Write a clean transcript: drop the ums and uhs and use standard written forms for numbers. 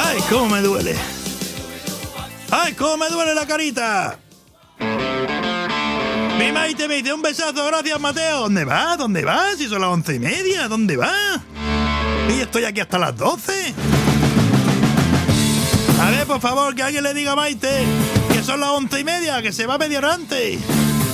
¡Ay, cómo me duele! ¡Ay, cómo me duele la carita! Mi Maite me dice un besazo, gracias Mateo. ¿Dónde vas? ¿Dónde vas? Si son las 11:30, ¿dónde vas? Y estoy aquí hasta las 12. A ver, por favor, que alguien le diga a Maite que son las 11:30, que se va a media hora antes.